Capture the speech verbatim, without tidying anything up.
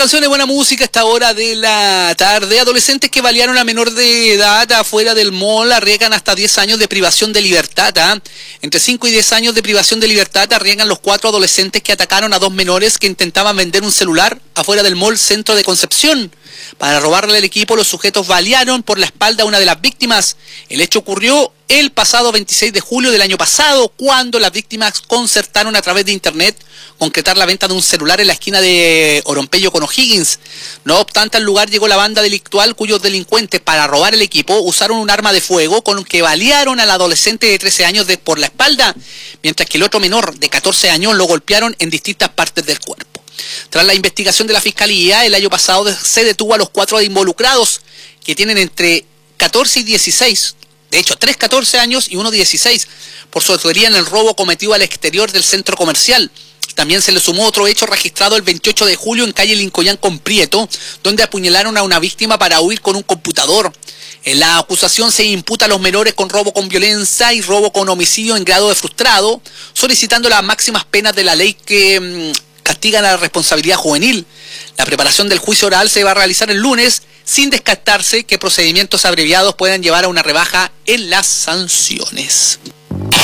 canciones, buena música a esta hora de la tarde. Adolescentes que balearon a menor de edad afuera del mall arriesgan hasta diez años de privación de libertad. ¿eh? Entre cinco y diez años de privación de libertad arriesgan los cuatro adolescentes que atacaron a dos menores que intentaban vender un celular afuera del mall Centro de Concepción. Para robarle el equipo, los sujetos balearon por la espalda a una de las víctimas. El hecho ocurrió el pasado veintiséis de julio del año pasado, cuando las víctimas concertaron a través de internet concretar la venta de un celular en la esquina de Oropello con O'Higgins. No obstante, al lugar llegó la banda delictual, cuyos delincuentes, para robar el equipo, usaron un arma de fuego con que balearon al adolescente de trece años de por la espalda, mientras que el otro menor de catorce años lo golpearon en distintas partes del cuerpo. Tras la investigación de la Fiscalía, el año pasado se detuvo a los cuatro involucrados, que tienen entre catorce y dieciséis, de hecho, tres catorce años y uno dieciséis, por su autoría en el robo cometido al exterior del centro comercial. También se le sumó otro hecho registrado el veintiocho de julio en calle Lincoyán con Prieto, donde apuñalaron a una víctima para huir con un computador. En la acusación se imputa a los menores con robo con violencia y robo con homicidio en grado de frustrado, solicitando las máximas penas de la ley que mmm, castigan a la responsabilidad juvenil. La preparación del juicio oral se va a realizar el lunes, sin descartarse que procedimientos abreviados puedan llevar a una rebaja en las sanciones.